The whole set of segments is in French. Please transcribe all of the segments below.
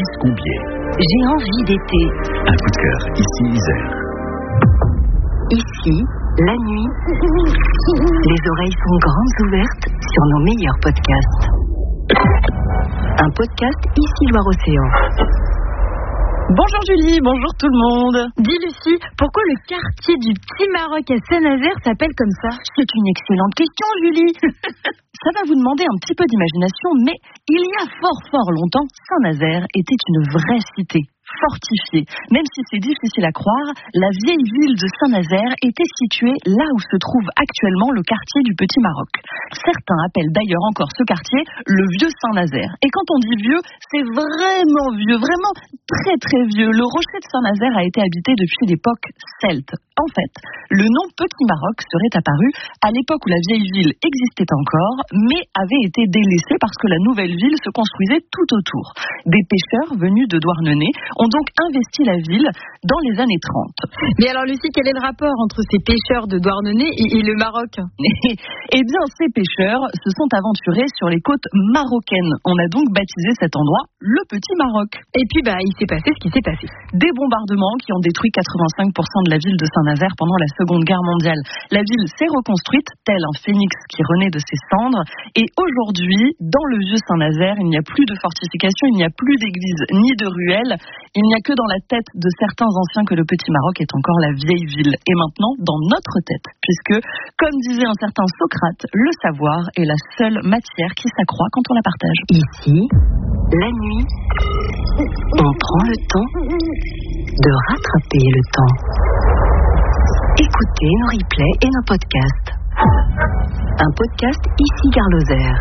Alice Combier. J'ai envie d'été. Un coup de cœur, ici Isère. Ici, la nuit, les oreilles sont grandes ouvertes sur nos meilleurs podcasts. Un podcast ici Loire-Océan. Bonjour Julie, bonjour tout le monde. Dis Lucie, pourquoi le quartier du Petit Maroc à Saint-Nazaire s'appelle comme ça? C'est une excellente question, Julie. Ça va vous demander un petit peu d'imagination, mais il y a fort longtemps, Saint-Nazaire était une vraie cité. Fortifiée. Même si c'est difficile à croire, la vieille ville de Saint-Nazaire était située là où se trouve actuellement le quartier du Petit Maroc. Certains appellent d'ailleurs encore ce quartier le vieux Saint-Nazaire. Et quand on dit vieux, c'est vraiment vieux, vraiment très vieux. Le rocher de Saint-Nazaire a été habité depuis l'époque celte. En fait, le nom Petit Maroc serait apparu à l'époque où la vieille ville existait encore, mais avait été délaissée parce que la nouvelle ville se construisait tout autour. Des pêcheurs venus de Douarnenez ont donc investi la ville dans les années 30. Mais alors Lucie, quel est le rapport entre ces pêcheurs de Douarnenez et le Maroc? Eh bien, ces pêcheurs se sont aventurés sur les côtes marocaines. On a donc baptisé cet endroit le Petit Maroc. Et puis, il s'est passé ce qui s'est passé. Des bombardements qui ont détruit 85% de la ville de Saint-Nazaire pendant la Seconde Guerre mondiale. La ville s'est reconstruite, tel un phénix qui renaît de ses cendres. Et aujourd'hui, dans le vieux Saint-Nazaire, il n'y a plus de fortifications, il n'y a plus d'église ni de ruelles. Il n'y a que dans la tête de certains anciens que le Petit Maroc est encore la vieille ville. Et maintenant, dans notre tête. Puisque, comme disait un certain Socrate, le savoir est la seule matière qui s'accroît quand on la partage. Ici, la nuit, on prend le temps de rattraper le temps. Écoutez nos replays et nos podcasts. Un podcast ici Gare Lozère.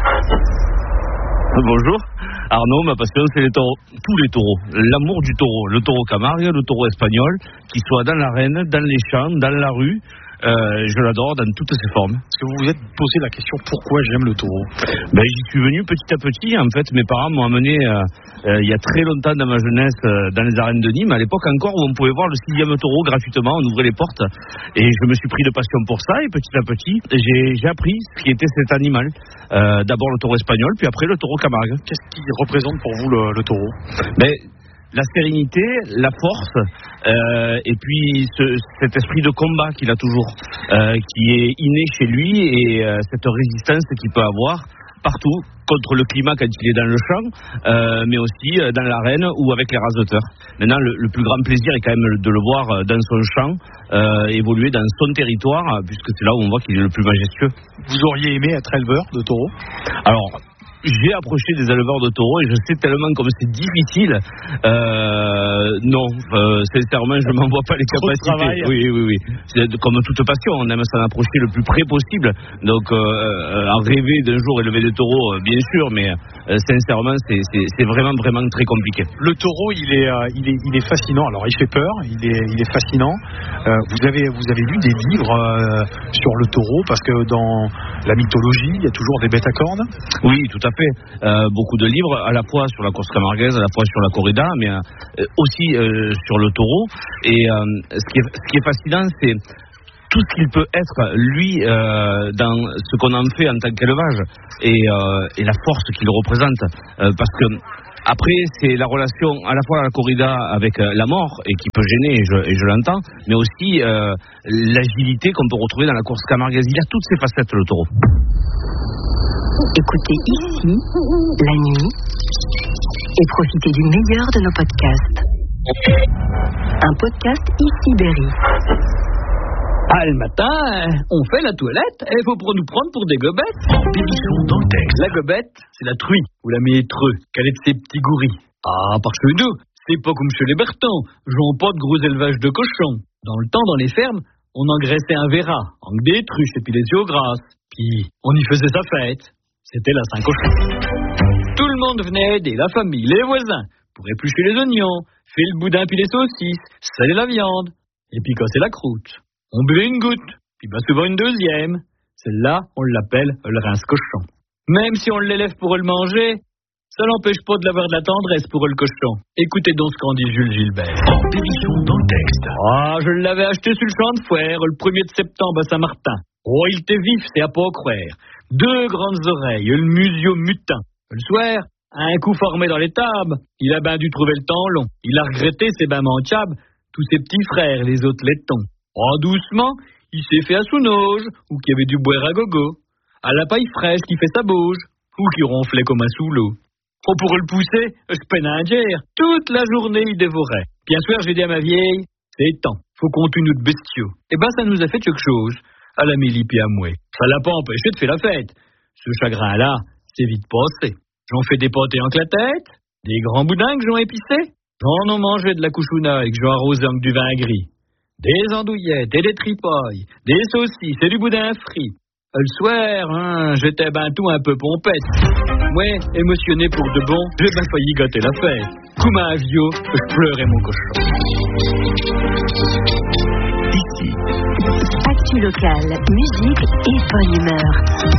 Bonjour. Arnaud, ma passion, c'est les taureaux. Tous les taureaux. L'amour du taureau. Le taureau Camargue, le taureau espagnol, qu'il soit dans l'arène, dans les champs, dans la rue. Je l'adore dans toutes ses formes. Est-ce que vous vous êtes posé la question pourquoi j'aime le taureau? J'y suis venu petit à petit. En fait, mes parents m'ont amené il y a très longtemps dans ma jeunesse dans les arènes de Nîmes, à l'époque encore où on pouvait voir le 6e taureau gratuitement, on ouvrait les portes. Et je me suis pris de passion pour ça et petit à petit, j'ai appris ce qui était cet animal. D'abord le taureau espagnol, puis après le taureau Camargue. Qu'est-ce qui représente pour vous le taureau? La sérénité, la force, et puis cet esprit de combat qu'il a toujours, qui est inné chez lui, et cette résistance qu'il peut avoir partout, contre le climat quand il est dans le champ, mais aussi dans l'arène ou avec les raseteurs. Maintenant, le plus grand plaisir est quand même de le voir dans son champ, évoluer dans son territoire, puisque c'est là où on voit qu'il est le plus majestueux. Vous auriez aimé être éleveur de taureaux? Alors, j'ai approché des éleveurs de taureaux et je sais tellement comme c'est difficile. Non, sincèrement, je m'en vois pas les capacités. Oui. C'est comme toute passion, on aime s'en approcher le plus près possible. Donc, en rêver d'un jour élever des taureaux, bien sûr, mais sincèrement, c'est vraiment très compliqué. Le taureau, il est fascinant. Alors, il fait peur, il est fascinant. Vous avez lu des livres sur le taureau parce que dans la mythologie, il y a toujours des bêtes à cornes. Oui, tout à fait. Beaucoup de livres, à la fois sur la course camarguaise, à la fois sur la corrida, mais aussi sur le taureau. Et ce qui est fascinant, c'est tout ce qu'il peut être, lui, dans ce qu'on en fait en tant qu'élevage, et la force qu'il représente. Parce que après, c'est la relation à la fois à la corrida avec la mort, et qui peut gêner, et je l'entends, mais aussi l'agilité qu'on peut retrouver dans la course camarguaise. Il a toutes ses facettes, le taureau. Écoutez ici, la nuit, et profitez du meilleur de nos podcasts. Un podcast ici Berry. Le matin, on fait la toilette et il faut nous prendre pour des gobettes. Pénichon dans le texte. La gobette, c'est la truie, ou la métreux, qu'elle est de ses petits gouris. Parce que nous, c'est pas comme chez les Bertans, jouons pas de gros élevage de cochons. Dans le temps, dans les fermes, on engraissait un verra, avec des truches et puis des yeux grasses. Puis, on y faisait sa fête. C'était la Saint-Cochon. Tout le monde venait aider, la famille, les voisins, pour éplucher les oignons, faire le boudin puis les saucisses, saler la viande, et puis casser la croûte. On buvait une goutte, puis souvent une deuxième. Celle-là, on l'appelle le rince-cochon. Même si on l'élève pour le manger, ça n'empêche pas de l'avoir de la tendresse pour le cochon. Écoutez donc ce qu'en dit Jules Gilbert. Pénichon dans le texte. Je l'avais acheté sur le champ de foire le 1er de septembre à Saint-Martin. Il était vif, c'est à pas croire. 2 grandes oreilles, le musio mutin. Le soir, Un coup formé dans l'étable, il a ben dû trouver le temps long. Il a regretté ses ben manchables, tous ses petits frères, les autres laitons. Oh, doucement, il s'est fait à sous-noge, ou qui avait du boire à gogo. À la paille fraîche qui fait sa bauge, ou qui ronflait comme un sous-l'eau. Oh, pour le pousser, je peine à dire. Toute la journée, il dévorait. Bien sûr, j'ai dit à ma vieille, c'est temps, faut qu'on tue notre bestiaux. Eh ben, ça nous a fait quelque chose, à la Mélie puis à moi. Ça l'a pas empêché de faire la fête. Ce chagrin-là, c'est vite passé. J'en fais des pâtés en clatette, des grands boudins que j'en épicé. J'en ai mangé de la couchouna et que j'en arrosé avec du vin gris. Des andouillettes et des tripailles, des saucisses et du boudin frit. Le soir, j'étais ben tout un peu pompette. Moi, émotionné pour de bon, j'ai ben failli gâter la fête. Comme un vieux, je pleurais mon cochon. Ici, Actu locale, musique et bonne humeur.